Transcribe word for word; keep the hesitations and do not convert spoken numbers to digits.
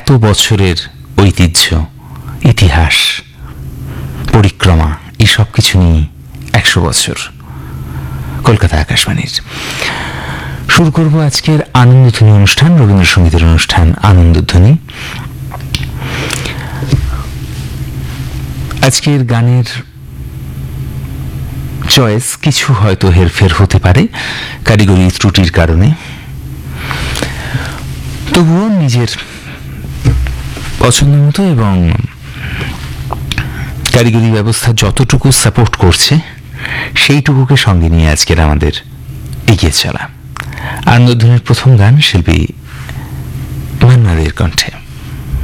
এত বছরের ঐতিহ্য, ইতিহাস, পরিক্রমা, এই সব কিছু নিয়ে একশো বছর কলকাতা আকাশবাণীর। শুরু করব আজকের আনন্দধ্বনি অনুষ্ঠান, রবীন্দ্রসঙ্গীতের অনুষ্ঠান আনন্দধ্বনি। আজকের গানের চয়েস কিছু হয়তো হেরফের হতে পারে কারিগরি ত্রুটির কারণে, তবুও নিজের পছন্দ মতো এবং কারিগরি ব্যবস্থা যতটুকু সাপোর্ট করছে সেইটুকুকে সঙ্গে নিয়ে আজকের আমাদের এগিয়ে চলা। আনন্দধ্বনির প্রথম গান শিল্পী মান্না দের কণ্ঠে।